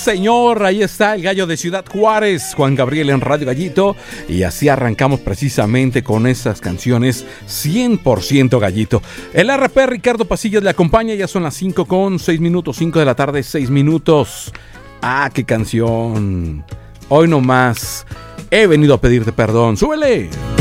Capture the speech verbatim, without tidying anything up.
señor, ahí está el gallo de Ciudad Juárez, Juan Gabriel en Radio Gallito. Y así arrancamos precisamente con esas canciones cien por ciento gallito. El R P Ricardo Pasillas le acompaña, ya son las cinco con seis minutos, cinco de la tarde, seis minutos. Ah, qué canción. Hoy nomás he venido a pedirte perdón. ¡Súbele!